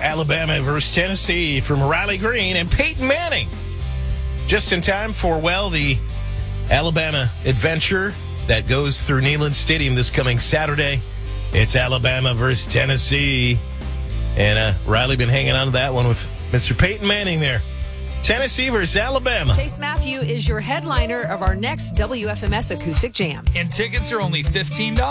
Alabama versus Tennessee from Riley Green and Peyton Manning. Just in time for, well, the Alabama adventure that goes through Neyland Stadium this coming Saturday. It's Alabama versus Tennessee. And Riley been hanging on to that one with Mr. Peyton Manning there. Tennessee versus Alabama. Chase Matthew is your headliner of our next WFMS Acoustic Jam. And tickets are only $15.